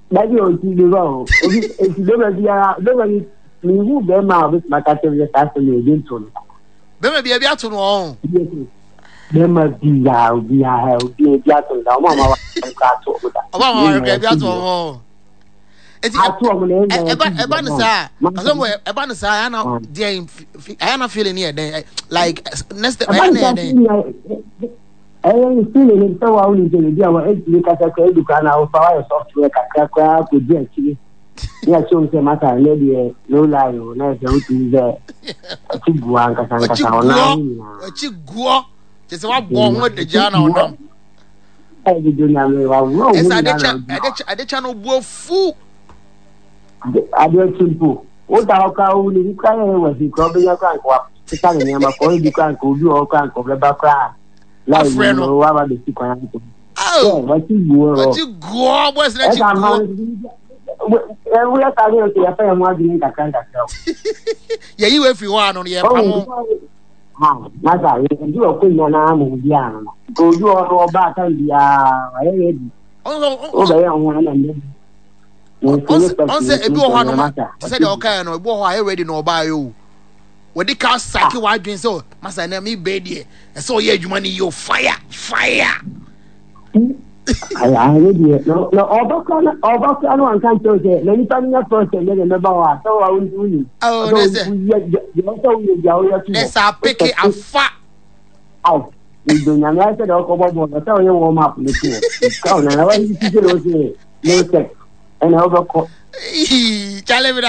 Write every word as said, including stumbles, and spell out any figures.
Maybe on T V wrong. If you don't have the me who be ma with my cat the cast me again to. Be be be atu no. There must be ya be ya be ya to na mama wa ka to go da. Oba ma be be atu no. Eti eba eba no sa. Aso mo eba no sa ya na dey I na feeling here then like next I na then. I am feeling so I will do dia wa e ka ka ka eduka na o fa software kakra kwa ko di akiri. Ya so se mata le die no lie o na se o tu ze. Ti bua nka san ka ona. Ti guo. Ti se wa bo ho de ja na onam. E di do na me wa wo. Esa de cha de cha de cha no buo fu. Ade simple. O da ka o ni ka ye wa si ko be ya kan ko. Ti ka ni ma ko di kan ko bi o kan ko be ba kra. La no wa ba de si kan ko. Oh, what you go? What you go? What's that? You go. We are talking about your family. What do you think? Yeah, you if you want on your palm. Ah, Master, you are going on a movie. Go you are back and be a. Oh, oh, one and then. On say a boy, no matter. Said okay, no boy, I already know by you. What the car psyche wide drink so, Master, name me baby. And so, yeah, you money, you fire, fire. I already no no overcome overcome one can't tell you. Let me tell you first and then remember what. So I will do it. Oh, that's it. Let's a pick it and fat. Oh, you don't know. I said, I'll come over. I tell you, warm up. Come on, I want you to say, no sex. And overcome. Tell me